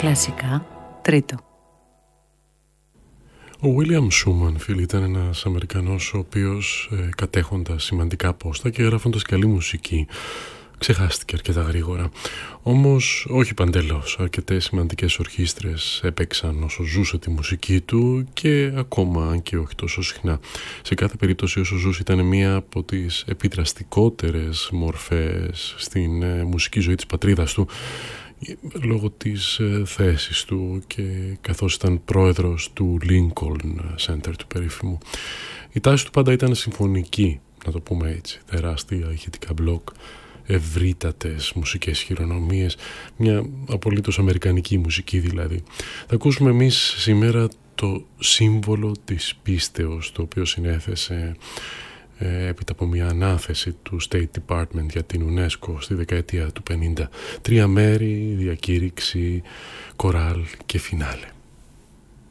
Κλασικά τρίτο. Ο William Schumann, ήταν ένας Αμερικανός ο οποίος κατέχοντας σημαντικά πόστα και γράφοντας καλή μουσική ξεχάστηκε αρκετά γρήγορα. Όμως όχι παντελώς, αρκετές σημαντικές ορχήστρες έπαιξαν όσο ζούσε τη μουσική του και ακόμα, αν και όχι τόσο συχνά. Σε κάθε περίπτωση όσο ζούσε ήταν μία από τις επιδραστικότερες μορφές στην μουσική ζωή της πατρίδας του, λόγω της θέσης του και καθώς ήταν πρόεδρος του Lincoln Center του περίφημου. Η τάση του πάντα ήταν συμφωνική, να το πούμε έτσι, τεράστια ηχητικά μπλοκ, ευρύτατες μουσικές χειρονομίες, μια απολύτως αμερικανική μουσική δηλαδή. Θα ακούσουμε εμείς σήμερα το σύμβολο της πίστεως, το οποίο συνέθεσε έπειτα από μια ανάθεση του State Department για την UNESCO στη δεκαετία του 50. 3 μέρη, διακήρυξη, κοράλ και φινάλε.